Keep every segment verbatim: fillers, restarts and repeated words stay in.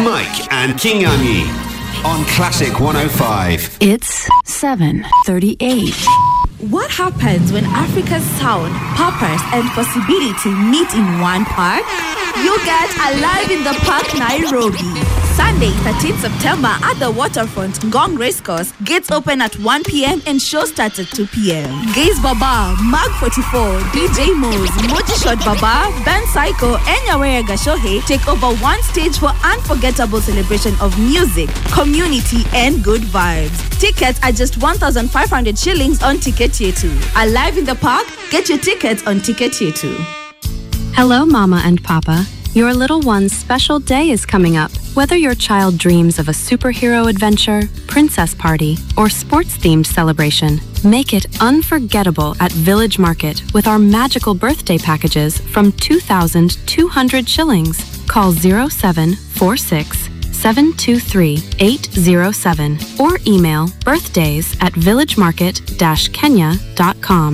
Mike and Kingangi on Classic one oh five. It's seven thirty-eight. What happens when Africa's sound, purpose, and possibility meet in one park? You get Alive in the Park, Nairobi. Sunday, thirteenth September at the waterfront, Ngong Racecourse. Gates open at one p.m. and show starts at two p.m. Gaze Baba, Mag forty-four, D J Moz, Moji Shot Baba, Ben Psycho, and Yawaya Gashohe take over one stage for unforgettable celebration of music, community, and good vibes. Tickets are just one thousand five hundred shillings on Ticket Tier two. Alive in the Park? Get your tickets on Ticket Tier two. Hello, Mama and Papa. Your little one's special day is coming up. Whether your child dreams of a superhero adventure, princess party, or sports-themed celebration, make it unforgettable at Village Market with our magical birthday packages from two thousand two hundred shillings. Call zero seven four six, seven two three, eight zero seven or email birthdays at villagemarket dash kenya dot com.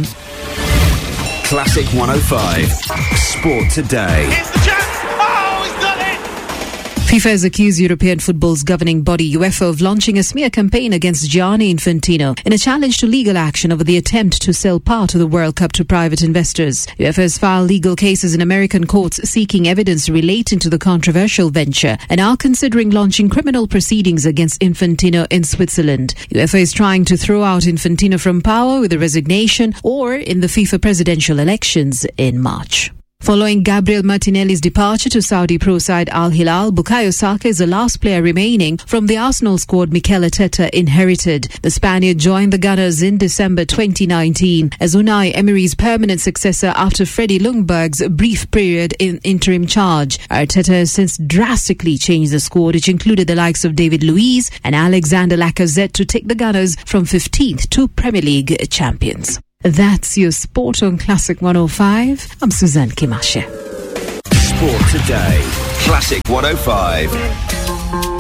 Classic one oh five. Sport Today. Here's the chance. Oh, he's got it! FIFA has accused European football's governing body UEFA of launching a smear campaign against Gianni Infantino in a challenge to legal action over the attempt to sell part of the World Cup to private investors. UEFA has filed legal cases in American courts seeking evidence relating to the controversial venture and are considering launching criminal proceedings against Infantino in Switzerland. UEFA is trying to throw out Infantino from power with a resignation or in the FIFA presidential elections in March. Following Gabriel Martinelli's departure to Saudi pro side Al Hilal, Bukayo Saka is the last player remaining from the Arsenal squad Mikel Arteta inherited. The Spaniard joined the Gunners in December twenty nineteen as Unai Emery's permanent successor after Freddie Ljungberg's brief period in interim charge. Arteta has since drastically changed the squad, which included the likes of David Luiz and Alexander Lacazette, to take the Gunners from fifteenth to Premier League champions. That's your sport on Classic one oh five. I'm Suzanne Kimashe. Sport Today. Classic one oh five.